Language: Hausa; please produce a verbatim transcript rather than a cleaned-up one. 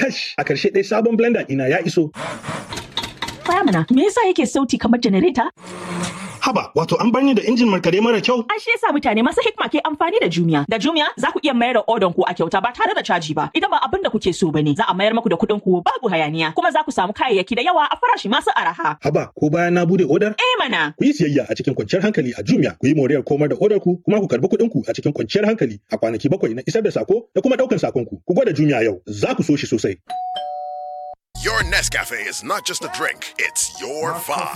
Kash, a karshe dai sabon blender ina ya iso. Fara mana, me yasa yake sauti kamar generator? Haba, wato an bar ni da injin markade mara kyau. An shi yasa mutane masu hikma ke amfani da Jumia. Da Jumia za ku iya mayar da order ku a kyauta ba tare da caji ba. Idan ba abin da kuke so bane, za a mayar muku da kuɗin ku babu hayaniya. Kuma za ku samu kayayyaki da yawa a farashi masu araha. Haba, ko bayan na bude order? Eh mana. Ku yi siyayya a cikin kwanciyar hankali a Jumia. Ku yi moriyar komar da order ku, kuma ku karbi kuɗin ku a cikin kwanciyar hankali a kwanaki bakwai na isar da sako da kuma ɗaukan sakon ku. Ku gwada Jumia yau, za ku so shi sosai. Your Nescafe is not just a drink, it's your vibe.